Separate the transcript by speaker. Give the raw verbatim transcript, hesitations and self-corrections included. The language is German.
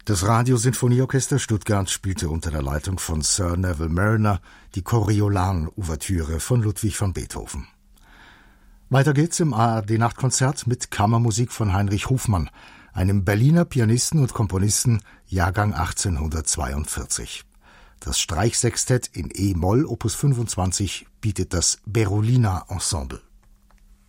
Speaker 1: Das Radiosinfonieorchester Stuttgart spielte unter der Leitung von Sir Neville Marriner die Coriolan-Ouvertüre von Ludwig van Beethoven. Weiter geht's im A R D-Nachtkonzert mit Kammermusik von Heinrich Hofmann, einem Berliner Pianisten und Komponisten, Jahrgang achtzehnhundertzweiundvierzig. Das Streichsextett in E-Moll, Opus fünfundzwanzig, bietet das Berolina Ensemble.